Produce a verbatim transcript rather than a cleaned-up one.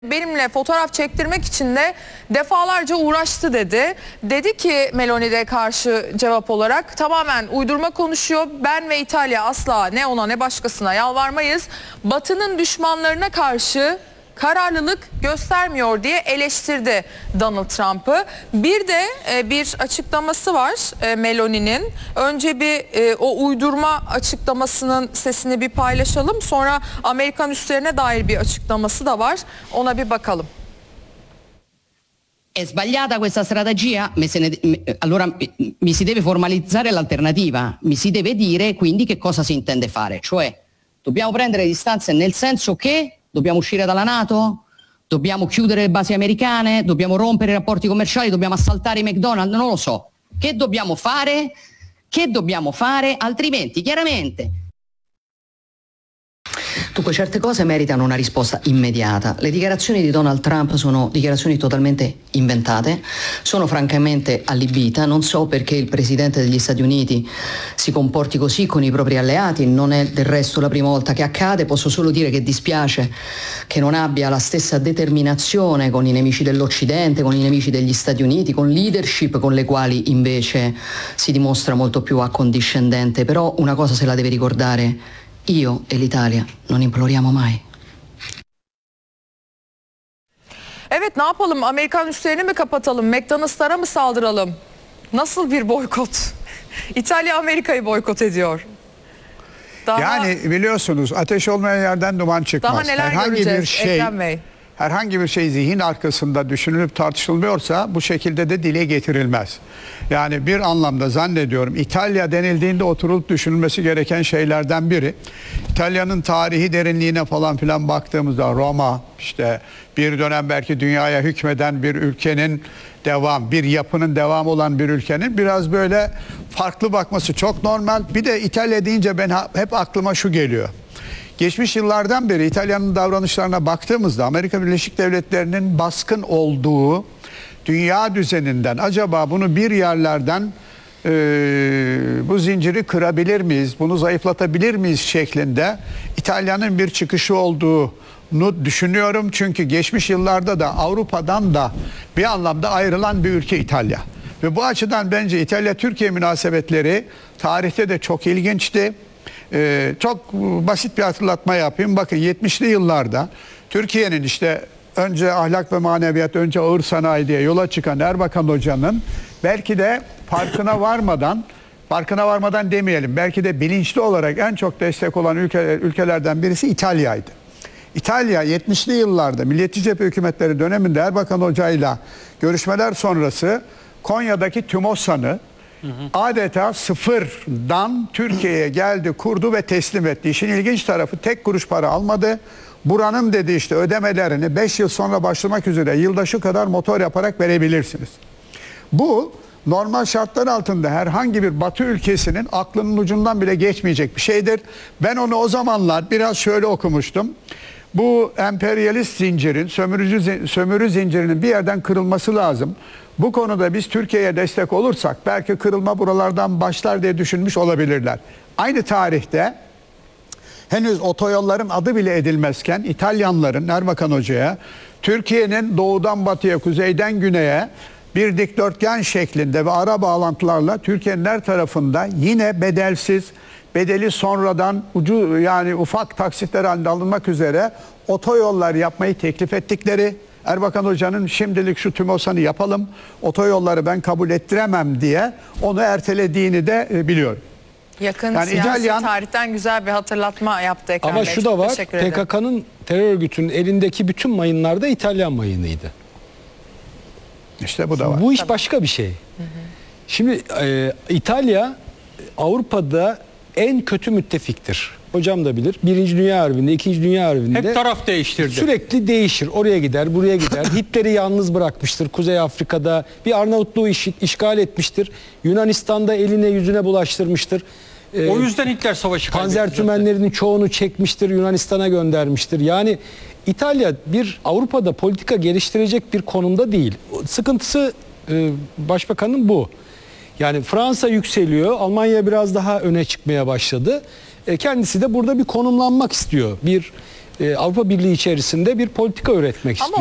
Benimle fotoğraf çektirmek için de defalarca uğraştı dedi. Dedi ki Meloni'de karşı cevap olarak tamamen uydurma konuşuyor. Ben ve İtalya asla ne ona ne başkasına yalvarmayız. Batı'nın düşmanlarına karşı kararlılık göstermiyor diye eleştirdi Donald Trump'ı. Bir de e, bir açıklaması var e, Meloni'nin. Önce bir e, o uydurma açıklamasının sesini bir paylaşalım. Sonra Amerikan üslerine dair bir açıklaması da var. Ona bir bakalım. È sbagliata questa strategia? Me se ne, me, allora mi si deve formalizzare l'alternativa, mi si deve dire quindi che cosa si intende fare, cioè dobbiamo prendere distanze nel senso che dobbiamo uscire dalla NATO, dobbiamo chiudere le basi americane, dobbiamo rompere i rapporti commerciali, dobbiamo assaltare i McDonald's, non lo so. Che dobbiamo fare? Che dobbiamo fare? Altrimenti, chiaramente... Dunque, certe cose meritano una risposta immediata. Le dichiarazioni di Donald Trump sono dichiarazioni totalmente inventate, sono francamente allibita, non so perché il Presidente degli Stati Uniti si comporti così con i propri alleati, non è del resto la prima volta che accade, posso solo dire che dispiace che non abbia la stessa determinazione con i nemici dell'Occidente, con i nemici degli Stati Uniti, con leadership con le quali invece si dimostra molto più accondiscendente, però una cosa se la deve ricordare: io e l'Italia non imploriamo mai. Evet, ne yapalım? Amerikan üslerini mi kapatalım? McDonald's'lara mı saldıralım? Nasıl bir boykot? İtalya Amerika'yı boykot ediyor. Daha, Yani biliyorsunuz ateş olmayan yerden duman çıkmaz. daha neler herhangi göreceğiz bir şey, Ekrem Bey? herhangi bir şey zihin arkasında düşünülüp tartışılmıyorsa bu şekilde de dile getirilmez. Yani bir anlamda zannediyorum İtalya denildiğinde oturulup düşünülmesi gereken şeylerden biri. İtalya'nın tarihi derinliğine falan filan baktığımızda Roma, işte bir dönem belki dünyaya hükmeden bir ülkenin devam, bir yapının devamı olan bir ülkenin biraz böyle farklı bakması çok normal. Bir de İtalya deyince ben hep aklıma şu geliyor. Geçmiş yıllardan beri İtalya'nın davranışlarına baktığımızda Amerika Birleşik Devletleri'nin baskın olduğu dünya düzeninden acaba bunu bir yerlerden e, bu zinciri kırabilir miyiz, bunu zayıflatabilir miyiz şeklinde İtalya'nın bir çıkışı olduğunu düşünüyorum. Çünkü geçmiş yıllarda da Avrupa'dan da bir anlamda ayrılan bir ülke İtalya. Ve bu açıdan bence İtalya-Türkiye münasebetleri tarihte de çok ilginçti. Ee, çok basit bir hatırlatma yapayım. Bakın yetmişli yıllarda Türkiye'nin işte önce ahlak ve maneviyat, önce ağır sanayi diye yola çıkan Erbakan Hoca'nın belki de farkına varmadan, farkına varmadan demeyelim, belki de bilinçli olarak en çok destek olan ülke, ülkelerden birisi İtalya'ydı. İtalya yetmişli yıllarda Milliyetçi Cephe hükümetleri döneminde Erbakan Hoca'yla görüşmeler sonrası Konya'daki TÜMOSAN'ı Hı hı. adeta sıfırdan Türkiye'ye geldi, kurdu ve teslim etti. İşin ilginç tarafı tek kuruş para almadı. Buranın dedi işte ödemelerini beş yıl sonra başlamak üzere yılda şu kadar motor yaparak verebilirsiniz. Bu normal şartlar altında herhangi bir Batı ülkesinin aklının ucundan bile geçmeyecek bir şeydir. Ben onu o zamanlar biraz şöyle okumuştum. Bu emperyalist zincirin, sömürücü sömürü zincirinin bir yerden kırılması lazım. Bu konuda biz Türkiye'ye destek olursak belki kırılma buralardan başlar diye düşünmüş olabilirler. Aynı tarihte henüz otoyolların adı bile edilmezken İtalyanların Erbakan Hoca'ya Türkiye'nin doğudan batıya, kuzeyden güneye bir dikdörtgen şeklinde ve ara bağlantılarla Türkiye'nin her tarafında yine bedelsiz, bedeli sonradan ucu yani ufak taksitler halinde alınmak üzere otoyollar yapmayı teklif ettikleri, Erbakan Hoca'nın şimdilik şu TÜMOSAN'ı yapalım, otoyolları ben kabul ettiremem diye onu ertelediğini de e, biliyorum. Yakın yani siyasi İtalyan, tarihten güzel bir hatırlatma yaptı Ekrem Ama Bey. şu da var, P K K'nın terör örgütünün elindeki bütün mayınlar da İtalyan mayınıydı. İşte bu da var. Bu iş Tabii. başka bir şey. Hı hı. Şimdi e, İtalya Avrupa'da en kötü müttefiktir. Hocam da bilir. Birinci Dünya Harbi'nde, İkinci Dünya Harbi'nde hep taraf değiştirdi. Sürekli değişir. Oraya gider, buraya gider. Hitler'i yalnız bırakmıştır. Kuzey Afrika'da bir Arnavutluğu iş, işgal etmiştir. Yunanistan'da eline yüzüne bulaştırmıştır. Ee, o yüzden Hitler savaşı kaybetti. Panzer tümenlerinin çoğunu çekmiştir, Yunanistan'a göndermiştir. Yani İtalya bir Avrupa'da politika geliştirecek bir konumda değil. Sıkıntısı e, başbakanın bu. Yani Fransa yükseliyor, Almanya biraz daha öne çıkmaya başladı. E, kendisi de burada bir konumlanmak istiyor. Bir e, Avrupa Birliği içerisinde bir politika üretmek Ama istiyor.